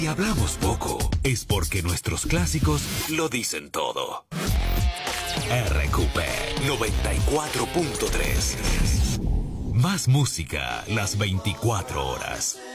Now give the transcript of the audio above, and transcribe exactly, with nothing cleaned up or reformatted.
Si hablamos poco, es porque nuestros clásicos lo dicen todo. R Q P noventa y cuatro punto tres. Más música las veinticuatro horas.